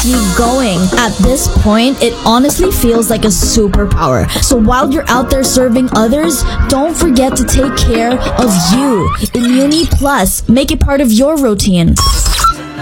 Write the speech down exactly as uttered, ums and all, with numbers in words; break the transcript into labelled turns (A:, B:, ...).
A: keeps you going. At this point, it honestly feels like a superpower. So while you're out there serving others, don't forget to take care of you. Immuni Plus, make it part of your routine.